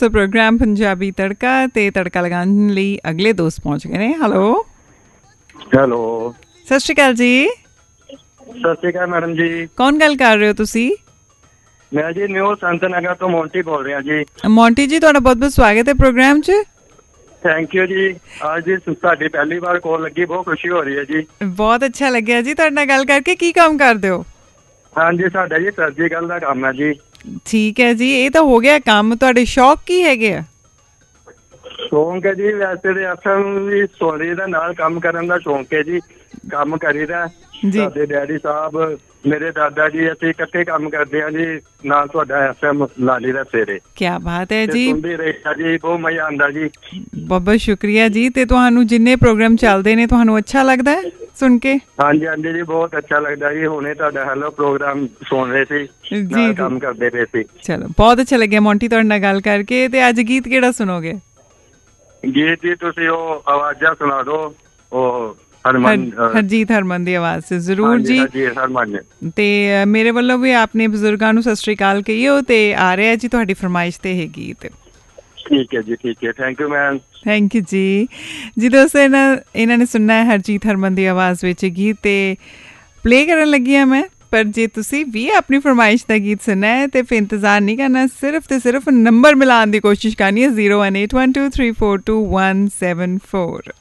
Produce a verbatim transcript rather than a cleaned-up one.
तो प्रोग्राम पंजाबी तड़का ते तड़का लगाने ਲਈ अगले दोस्त पहुंच गए हैं। हेलो हेलो सत श्री अकाल जी। सत श्री अकाल मैडम जी। कौन गल कर रहे हो तुसी? मैं जी न्यू संत नगर तो मोंटी बोल रहा जी। मोंटी जी तुहाडा बहुत बहुत स्वागत है प्रोग्राम च। थैंक यू जी। आज जी साडी पहली बार कॉल लगी, बहुत खुशी हो रही है जी। बहुत अच्छा लग्या जी तुहाडे नाल गल करके। की काम करदे हो? हाँ जी साडा जी सर्जिकल दा काम है जी। ठीक है जी, ये तो हो गया काम। तुहाडे शौक की हैगे आ? शौक है जी वैसे तो असल भी सोनी दा नाल काम करन दा शौक है जी। काम करीदा जी। साडे डैडी साहब मेरे दादा जी ਅਸੀਂ ਇਕੱਠੇ ਕੰਮ ਕਰਦੇ ਆ ਜੀ। ਨਾਲ ਤੁਹਾਡਾ ਐਫਐਮ ਲਾਲੀ ਦਾ ਸਵੇਰੇ। क्या बात है जी। ਸੁਣਦੇ ਰਹਿਆ ਜੀ, ਬਹੁਤ ਮਜ਼ਾ ਆਂਦਾ ਜੀ। बहुत बहुत शुक्रिया जी। ਤੇ ਤੁਹਾਨੂੰ ਜਿੰਨੇ ਪ੍ਰੋਗਰਾਮ ਚੱਲਦੇ ਨੇ ਤੁਹਾਨੂੰ ਅੱਛਾ ਲੱਗਦਾ ਹੈ ਸੁਣ ਕੇ? ਹਾਂਜੀ ਹਾਂਜੀ ਜੀ ਬਹੁਤ ਅੱਛਾ ਲੱਗਦਾ ਜੀ। ਹੁਣੇ ਤੁਹਾਡਾ ਹੈਲੋ ਪ੍ਰੋਗਰਾਮ ਸੁਣ ਰਹੇ ਸੀ, ਜੀ ਨਾਲ ਜੀ ਕੰਮ ਕਰਦੇ ਪਏ ਸੀ। ਚਲੋ ਬਹੁਤ ਅੱਛਾ ਲੱਗਿਆ ਮੋਂਟੀ ਤੁਹਾਡੇ ਨਾਲ ਗੱਲ ਕਰਕੇ। ਤੇ ਅੱਜ ਗੀਤ ਕਿਹੜਾ ਸੁਣੋਗੇ? ਗੀਤ ਜੀ ਤੁਸੀਂ ਉਹ ਆਵਾਜ਼ਾਂ ਸੁਣਾ ਦਿਓ, ਉਹ ਹਰਮਨ ਹਰਜੀਤ ਹਰਮਨ ਦੀ ਆਵਾਜ਼ ਸੇ ਜ਼ਰੂਰ ਜੀ। ਹਰਜੀਤ ਹਰਮਨ ਤੇ ਮੇਰੇ ਵੱਲੋਂ ਵੀ ਆਪਣੇ ਬਜ਼ੁਰਗਾਂ ਨੂੰ ਸਤਿ ਸ਼੍ਰੀ ਅਕਾਲ ਕਹੀਓ। ਤੇ ਆ ਰਿਹਾ ਜੀ ਤੁਹਾਡੀ ਫਰਮਾਇਸ਼ ਤੇ ਇਹ ਗੀਤ। ਠੀਕ ਹੈ ਜੀ, ਠੀਕ ਹੈ। Thank you ma'am. Thank you ਜੀ। ਜੀ ਦੋਸਤੋ ਇਹਨਾਂ ਇਹਨਾਂ ਨੇ ਸੁਣਨਾ ਹੈ ਹਰਜੀਤ ਹਰਮਨ ਦੀ ਆਵਾਜ਼ ਵਿੱਚ ਗੀਤ ਤੇ ਪਲੇ ਕਰਨ ਲੱਗੀ ਹਾਂ ਮੈਂ। ਪਰ ਜੇ ਤੁਸੀਂ ਵੀ ਆਪਣੀ ਫਰਮਾਇਸ਼ ਦਾ ਗੀਤ ਸੁਣਨਾ ਹੈ ਤੇ ਫਿਰ ਇੰਤਜ਼ਾਰ ਨਹੀਂ ਕਰਨਾ, ਸਿਰਫ ਤੇ ਸਿਰਫ ਨੰਬਰ ਮਿਲਾਉਣ ਦੀ ਕੋਸ਼ਿਸ਼ ਕਰਨੀ ਹੈ zero one eight one two three four to one seven four.